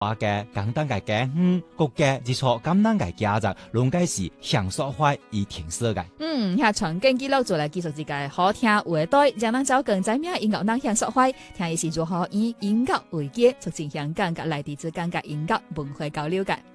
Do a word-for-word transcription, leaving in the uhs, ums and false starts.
我嘅簡單嘅嘅，嗯，國嘅日錯咁難嘅家長，攏該是享受快而停色嘅。 嗯，遐長經記錄做來繼續一個好聽話對，讓咱找更在咩音樂能享受快，聽伊是如何以音樂為基，促進香港甲內地之間嘅音樂文化交流嘅。